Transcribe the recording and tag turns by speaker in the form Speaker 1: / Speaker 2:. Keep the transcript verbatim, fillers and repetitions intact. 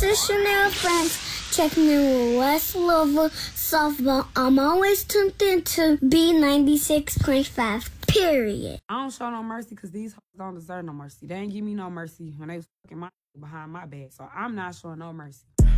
Speaker 1: is Chanel Franks. Checking in with West Louisville softball. I'm always tuned into B ninety-six point five, period.
Speaker 2: I don't show no mercy because these hoes don't deserve no mercy. They ain't give me no mercy when they was fucking my behind my back. So I'm not showing no mercy.